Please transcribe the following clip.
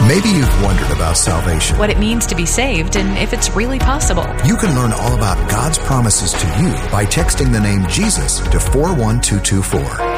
Maybe you've wondered about salvation. What it means to be saved and if it's really possible. You can learn all about God's promises to you by texting the name Jesus to 41224.